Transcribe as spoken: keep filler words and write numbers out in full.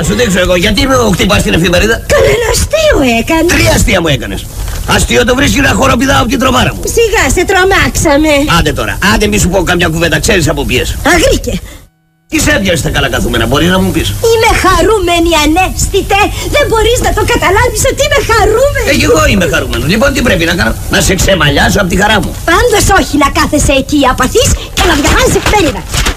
σου δείξω εγώ. Γιατί με χτυπάς την εφημερίδα? Κανένα αστείο έκανε. Τρία αστεία μου έκανες. Αστείο το βρίσκει να χοροπηδάω από την τρομάρα μου. Σιγά σε τρομάξαμε. Άντε τώρα, άντε μη σου πω καμιά κουβέντα, ξέρεις από ποιες. Αγρίκε. Τι σε έπιασε τα καλά καθούμενα, μπορείς να μου πεις? Είμαι χαρούμενη, ανέστητε. Δεν μπορείς να το καταλάβεις ότι είμαι χαρούμενη. Ε, εγώ είμαι χαρούμενο. Λοιπόν, τι πρέπει να κάνω? Να σε ξεμαλιάσω από τη χαρά μου? Πάντως όχι να κάθεσαι εκεί απαθής και να διαβάζεις εφημερίδα.